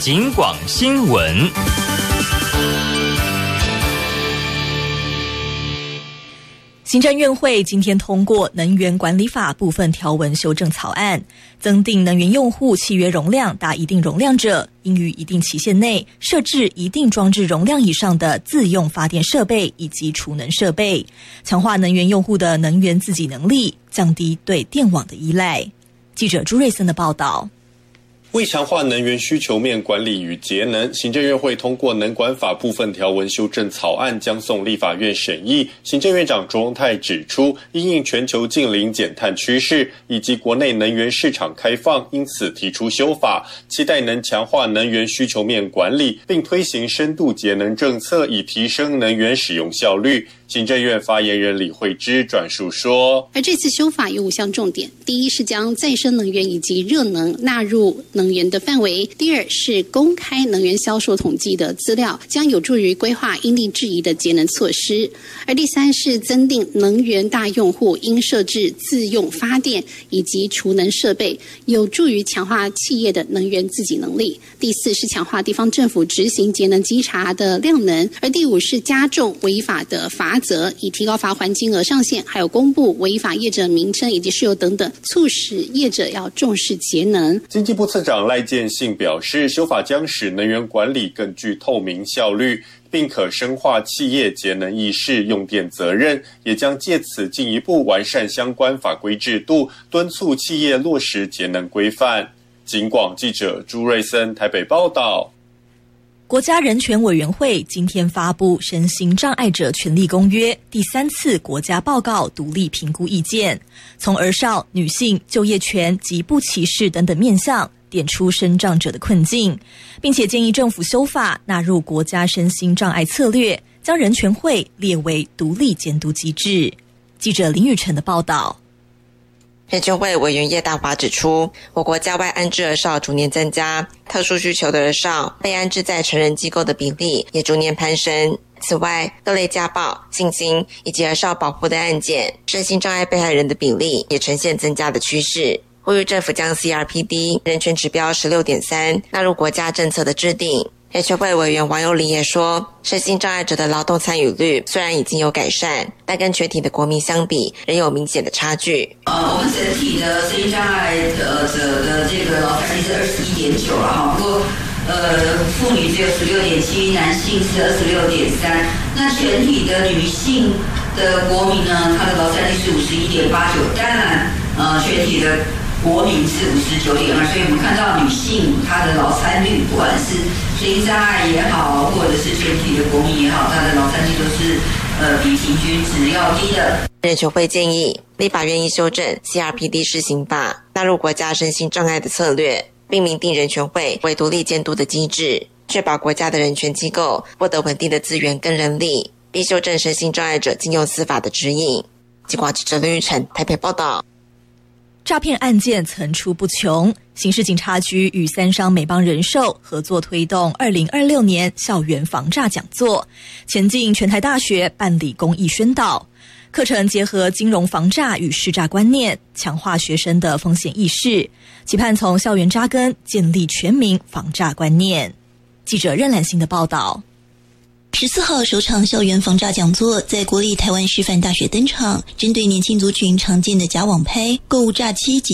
警广新闻。 行政院会今天通过《能源管理法》部分条文修正草案，增订能源用户契约容量达一定容量者，应于一定期限内设置一定装置容量以上的自用发电设备以及储能设备，强化能源用户的能源自给能力，降低对电网的依赖。记者朱瑞森的报道。 为强化能源需求面管理与节能，行政院会通过能管法部分条文修正草案，将送立法院审议。行政院长卓荣泰指出，因应全球近零减碳趋势以及国内能源市场开放，因此提出修法，期待能强化能源需求面管理，并推行深度节能政策，以提升能源使用效率。行政院发言人李惠芝转述说， 而这次修法有5项重点：第一是将再生能源以及热能纳入能源的范围；第二是公开能源销售统计的资料，将有助于规划因地制宜的节能措施；而第三是增订能源大用户应设置自用发电以及储能设备，有助于强化企业的能源自给能力；第四是强化地方政府执行节能稽查的量能；而第五是加重违法的罚则，以提高罚锾金额上限，还有公布违法业者名称以及事由等等，促使业者要重视节能。 经济部次长赖建信表示，修法将使能源管理更具透明效率，并可深化企业节能意识、用电责任，也将借此进一步完善相关法规制度，敦促企业落实节能规范。警广记者朱瑞森台北报道。 国家人权委员会今天发布《身心障碍者权利公约》第3次国家报告独立评估意见，从儿少、女性、就业权及不歧视等等面向点出身障者的困境，并且建议政府修法纳入国家身心障碍策略，将人权会列为独立监督机制。记者林雨晨的报道。 人权会委员叶大华指出，我国家外安置儿少逐年增加，特殊需求的儿少被安置在成人机构的比例也逐年攀升。此外，各类家暴、性侵以及儿少保护的案件，身心障碍被害人的比例也呈现增加的趋势。呼吁政府将 CRPD 人权指标 16.3 纳入国家政策的制定。人权会委员王友林也说，身心障碍者的劳动参与率虽然已经有改善，但跟全体的国民相比，仍有明显的差距。 我们整体的身心障碍者的这个劳参率是21.9了哈，不过妇女只有16.7，男性是26.3。那全体的女性的国民呢，她的劳参率是51.89，当然全体的国民是59.2，所以我们看到女性她的劳参率，不管是身心障碍也好，或者是全体的国民也好，她的劳参率都是比平均值要低的。 人权会建议立法院应修正 CRPD 施行法，纳入国家身心障碍的策略，并明定人权会为独立监督的机制，确保国家的人权机构获得稳定的资源跟人力，并修正身心障碍者禁用司法的指引。警广记者林玉成台北报道。 诈骗案件层出不穷，刑事警察局与三商美邦人寿合作推动2026年校园防诈讲座，前进全台大学办理公益宣导。课程结合金融防诈与识诈观念，强化学生的风险意识，期盼从校园扎根，建立全民防诈观念。记者任兰心的报道。 14号首场校园防诈讲座在国立台湾师范大学登场，针对年轻族群常见的假网拍、购物诈欺及